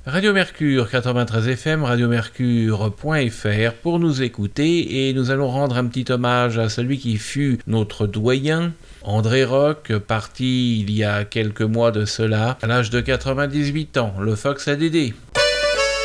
Radio Mercure 93 FM, radiomercure.fr pour nous écouter, et nous allons rendre un petit hommage à celui qui fut notre doyen, André Rock, parti il y a quelques mois de cela, à l'âge de 98 ans, le Fox ADD.